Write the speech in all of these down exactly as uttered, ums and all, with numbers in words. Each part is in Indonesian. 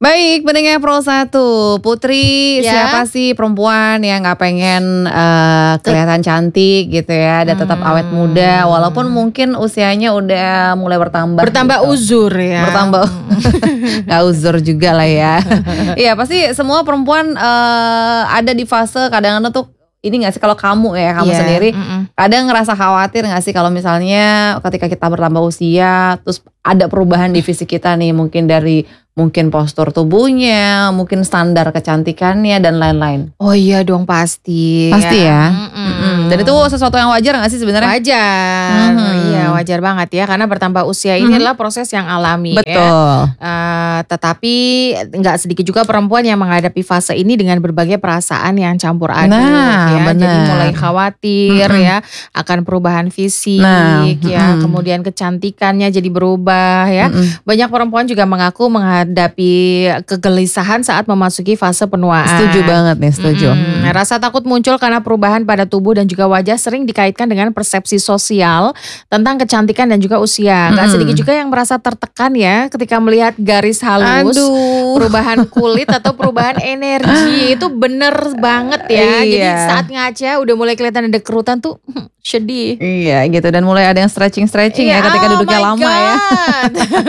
Baik, pendengar Pro satu, Putri Ya. siapa sih perempuan yang nggak pengen eh, kelihatan cantik gitu ya, dan tetap awet muda, walaupun mungkin usianya udah mulai bertambah. Bertambah gitu. uzur ya. Bertambah, nggak uzur juga lah ya. Iya pasti semua perempuan eh, ada di fase kadang-kadang tuh. Ini gak sih kalau kamu ya, kamu Iya, sendiri mm-mm. kadang ngerasa khawatir gak sih kalau misalnya ketika kita bertambah usia terus ada perubahan di fisik kita nih, mungkin dari mungkin postur tubuhnya, mungkin standar kecantikannya dan lain-lain. Oh iya dong pasti. Pasti ya. Mm-mm. Mm-mm. Dan itu sesuatu yang wajar gak sih sebenarnya? Wajar, Mhm. iya wajar banget ya, karena bertambah usia ini Mhm. adalah proses yang alami. Ya. Betul. Eh, tetapi nggak sedikit juga perempuan yang menghadapi fase ini dengan berbagai perasaan yang campur aduk Nah, ya. Jadi benar. mulai khawatir Mm-mm. ya akan perubahan fisik Nah, ya, mm-mm. kemudian kecantikannya jadi berubah ya. Mm-mm. Banyak perempuan juga mengaku menghadapi kegelisahan saat memasuki fase penuaan. Setuju banget nih, setuju. Mm-mm. Rasa takut muncul karena perubahan pada tubuh dan juga wajah sering dikaitkan dengan persepsi sosial tentang kecantikan dan juga usia. Gak Mm-mm. sedikit juga yang merasa tertekan ya ketika melihat garis halus, Aduh. perubahan kulit atau perubahan energi. Itu bener banget ya. Jadi Iya. saat ngaca udah mulai kelihatan ada kerutan tuh sedih. Iya gitu, dan mulai ada yang stretching-stretching ya Iya, ketika oh duduknya my lama ya. God.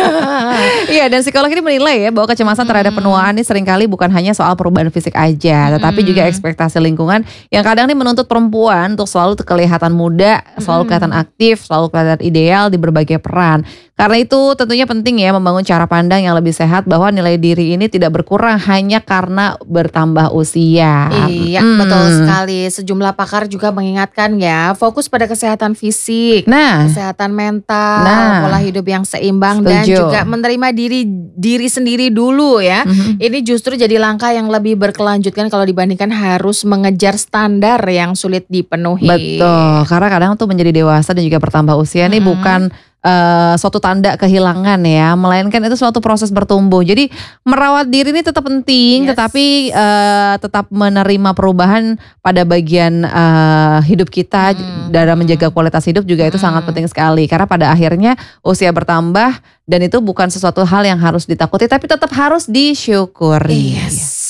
Iya, dan psikolog ini menilai ya bahwa kecemasan terhadap penuaan ini seringkali bukan hanya soal perubahan fisik aja, tetapi juga ekspektasi lingkungan yang kadang nih menuntut perempuan untuk selalu kelihatan muda, selalu kelihatan aktif, selalu kelihatan ideal di berbagai peran. Karena itu tentunya penting ya membangun cara pandang yang lebih sehat bahwa nilai diri ini tidak berkurang hanya karena bertambah usia. Iya, Hmm. betul sekali. Sejumlah pakar juga mengingatkan ya, fokus pada kesehatan fisik, Nah, kesehatan mental, Nah. pola hidup yang seimbang dan Setuju. juga menerima diri diri sendiri dulu ya. Mhm. Ini justru jadi langkah yang lebih berkelanjutan kalau dibandingkan harus mengejar standar yang sulit dipenuhi. Betul, karena kadang tuh menjadi dewasa dan juga bertambah usia nih bukan eh, suatu tanda kehilangan ya, melainkan itu suatu proses bertumbuh. Jadi merawat diri ini tetap penting, Yes. tetapi eh, tetap menerima perubahan pada bagian eh, hidup kita dalam menjaga kualitas hidup juga itu sangat penting sekali. Karena pada akhirnya usia bertambah dan itu bukan sesuatu hal yang harus ditakuti, tapi tetap harus disyukuri. Yes.